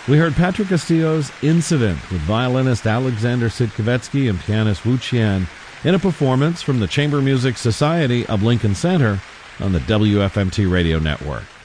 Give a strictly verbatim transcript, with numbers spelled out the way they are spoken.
We heard Patrick Castillo's Incident with violinist Alexander Sidkovetsky and pianist Wu Qian in a performance from the Chamber Music Society of Lincoln Center on the W F M T Radio Network.